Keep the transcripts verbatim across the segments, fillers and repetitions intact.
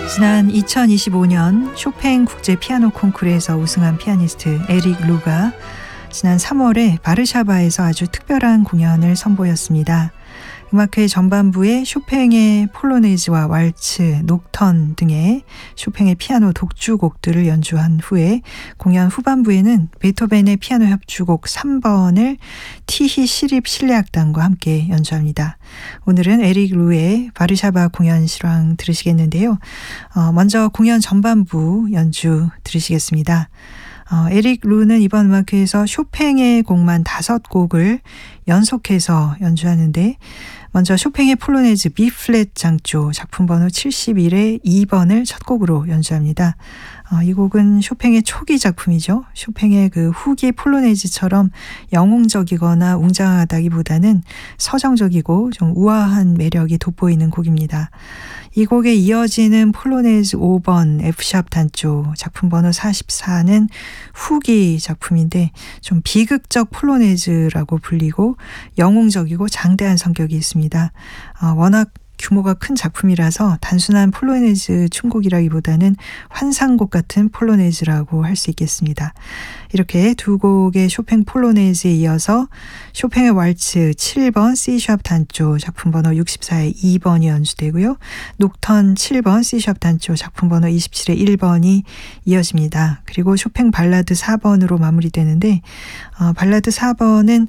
지난 이천이십오 년 쇼팽 국제 피아노 콩쿠르에서 우승한 피아니스트 에릭 루가 지난 삼월에 바르샤바에서 아주 특별한 공연을 선보였습니다. 음악회 전반부에 쇼팽의 폴로네이즈와 왈츠, 녹턴 등의 쇼팽의 피아노 독주곡들을 연주한 후에 공연 후반부에는 베토벤의 피아노 협주곡 삼 번을 티히 시립 실내악단과 함께 연주합니다. 오늘은 에릭 루의 바르샤바 공연 실황 들으시겠는데요. 어, 먼저 공연 전반부 연주 들으시겠습니다. 어, 에릭 루는 이번 음악회에서 쇼팽의 곡만 다섯 곡을 연속해서 연주하는데 먼저 쇼팽의 폴로네이즈 B 플랫 장조 작품 번호 칠십일의 이 번을 첫 곡으로 연주합니다. 어, 이 곡은 쇼팽의 초기 작품이죠. 쇼팽의 그 후기 폴로네이즈처럼 영웅적이거나 웅장하다기보다는 서정적이고 좀 우아한 매력이 돋보이는 곡입니다. 이 곡에 이어지는 폴로네이즈 오 번 F샵 단조 작품 번호 사십사는 후기 작품인데 좀 비극적 폴로네이즈라고 불리고 영웅적이고 장대한 성격이 있습니다. 어, 워낙 규모가 큰 작품이라서 단순한 폴로네이즈 춤곡이라기보다는 환상곡 같은 폴로네이즈라고 할 수 있겠습니다. 이렇게 두 곡의 쇼팽 폴로네이즈에 이어서 쇼팽의 왈츠 칠 번 C샵 단조 작품 번호 육십사의 이 번이 연주되고요. 녹턴 칠 번 C샵 단조 작품 번호 이십칠의 일 번이 이어집니다. 그리고 쇼팽 발라드 사 번으로 마무리되는데 어, 발라드 사 번은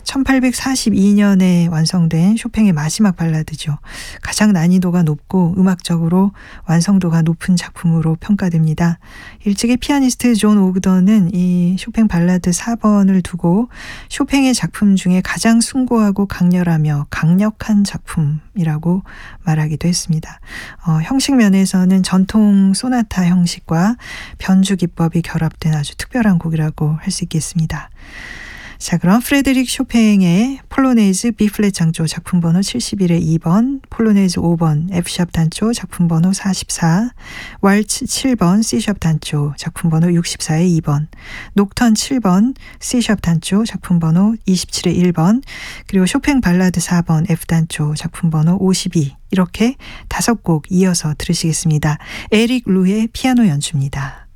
천팔백사십이 년에 완성된 쇼팽의 마지막 발라드죠. 가장 난이도가 높고 음악적으로 완성도가 높은 작품으로 평가됩니다. 일찍의 피아니스트 존 오그던은 이 쇼팽 발라드 사 번을 두고 쇼팽의 작품 중에 가장 숭고하고 강렬하며 강력한 작품이라고 말하기도 했습니다. 어, 형식 면에서는 전통 소나타 형식과 변주 기법이 결합된 아주 특별한 곡이라고 할 수 있겠습니다. 자, 그럼 프레드릭 쇼팽의 폴로네이즈 B 플랫 장조 작품 번호 칠십일의 이 번, 폴로네이즈 오 번 F샵 단조 작품 번호 사십사, 왈츠 칠 번 C샵 단조 작품 번호 육십사의 이 번, 녹턴 칠 번 C샵 단조 작품 번호 이십칠의 일 번, 그리고 쇼팽 발라드 사 번 F 단조 작품 번호 오십이, 이렇게 다섯 곡 이어서 들으시겠습니다. 에릭 루의 피아노 연주입니다.